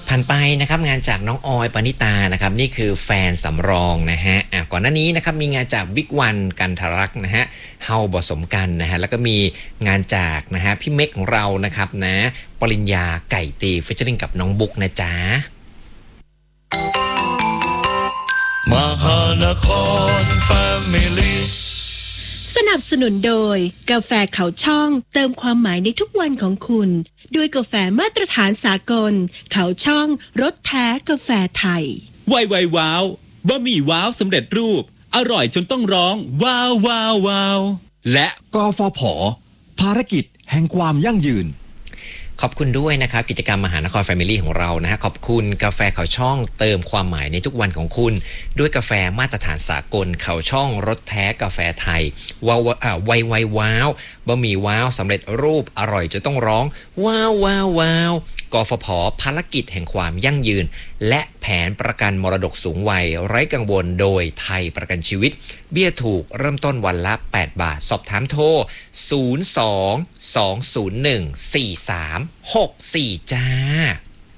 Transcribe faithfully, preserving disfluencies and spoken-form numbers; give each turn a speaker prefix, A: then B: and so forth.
A: ผ่านไปนะครับงานจากน้องออยปณิตานะครับนี่คือแฟนสำรองนะฮะอ่ะก่อนหน้านี้นะครับมีงานจากบิ๊กวันกันทรักนะฮะเฮาผสมกันนะฮะแล้วก็มีงานจากนะฮะพี่เมฆของเรานะครับนะปริญญาไก่ตีฟิชเชอริงกับน้องบุ๊กนะจ๊ะ
B: มหานครแฟมิลี่
C: สนับสนุนโดยกาแฟเขาช่องเติมความหมายในทุกวันของคุณด้วยกาแฟมาตรฐานสากลเขาช่องรสแท้กาแฟไทย
D: ไวไวว้าวบะหมี่ว้าวสำเร็จรูปอร่อยจนต้องร้องว้าวว้าวว้าว
E: และกฟผ.ภารกิจแห่งความยั่งยืน
A: ขอบคุณด้วยนะครับกิจกรรมมหานครแฟมิลี่ของเรานะฮะขอบคุณกาแฟเขาช่องเติมความหมายในทุกวันของคุณด้วยกาแฟมาตรฐานสากลเขาช่องรสแท้กาแฟไทยว้าวอ่าไวไวว้าวบะหมี่ว้าวสำเร็จรูปอร่อยจนต้องร้องว้าวว้าวว้าวกฟผ.ภารกิจแห่งความยั่งยืนและแผนประกันมรดกสูงวัยไร้กังวลโดยไทยประกันชีวิตเบี้ยถูกเริ่มต้นวันละแปดบาทสอบถามโทรศูนย์ สอง สอง ศูนย์ หนึ่ง สี่ สาม หก สี่จ้า